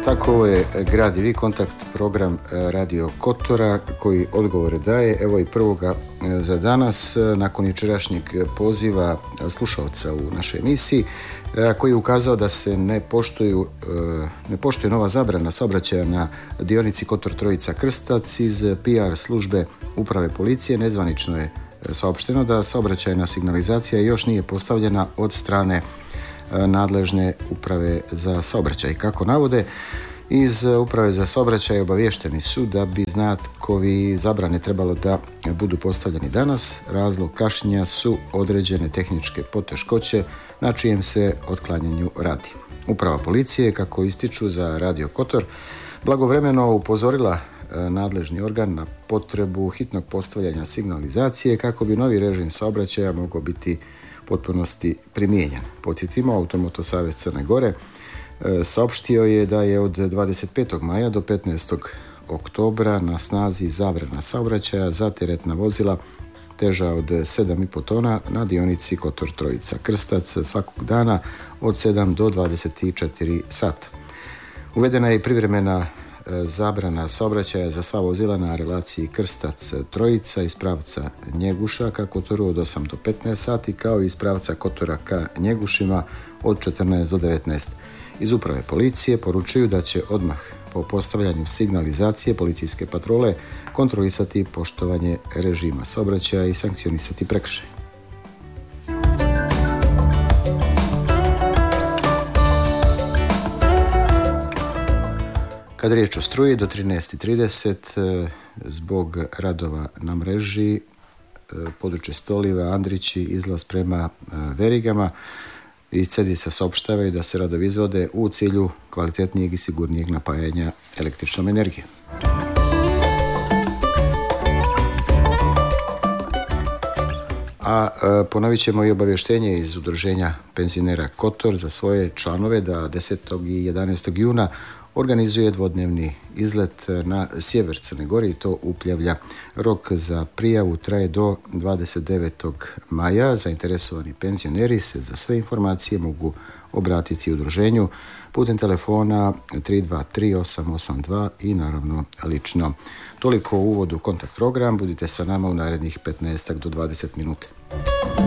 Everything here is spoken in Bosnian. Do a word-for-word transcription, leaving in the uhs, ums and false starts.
Tako, ovo je Grad i vi, kontakt program Radio Kotora koji odgovore daje. Evo i prvoga za danas, nakon jučerašnjeg poziva slušalca u našoj emisiji, koji je ukazao da se ne poštuju, ne poštuje nova zabrana saobraćaja na dionici Kotor Trojica Krstac. Iz P R službe Uprave policije nezvanično je saopšteno da saobraćajna signalizacija još nije postavljena od strane nadležne uprave za saobraćaj. Kako navode, iz uprave za saobraćaj obavješteni su da bi znakovi zabrane trebalo da budu postavljeni danas. Razlog kašnjenja su određene tehničke poteškoće na čijem se otklanjanju radi. Uprava policije, kako ističu za Radio Kotor, blagovremeno upozorila nadležni organ na potrebu hitnog postavljanja signalizacije kako bi novi režim saobraćaja mogao biti potpunosti primijenjen. Podsjetimo, Automoto savez Crne Gore saopštio je da je od dvadeset petog maja do petnaestog oktobra na snazi zabrana saobraćaja za teretna vozila teža od sedam i po tona na dionici Kotor Trojica Krstac svakog dana od sedam do dvadeset četiri sata. Uvedena je i privremena zabrana saobraćaja za sva vozila na relaciji Krstac Trojica iz pravca Njeguša ka Kotoru od osam do petnaest sati, kao i iz pravca Kotora ka Njegušima od četrnaest do devetnaest. Iz uprave policije poručuju da će odmah po postavljanju signalizacije policijske patrole kontrolisati poštovanje režima saobraćaja i sankcionisati prekršaj. Kad riječ o struji, do trinaest i trideset zbog radova na mreži područje Stoliva, Andrići, izlaz prema Verigama, iz Cedisa saopštavaju da se radovi izvode u cilju kvalitetnijeg i sigurnijeg napajanja električnom energijom. A ponovit ćemo i obavještenje iz udruženja penzionera Kotor za svoje članove da desetog i jedanaestog juna organizuje dvodnevni izlet na sjever Crne Gore i to u Pljevlja. Rok za prijavu traje do dvadeset devetog maja. Zainteresovani penzioneri se za sve informacije mogu obratiti udruženju putem telefona tri dva tri osam osam dva i naravno lično. Toliko u uvodu kontakt program. Budite sa nama u narednih petnaest do dvadeset minuta.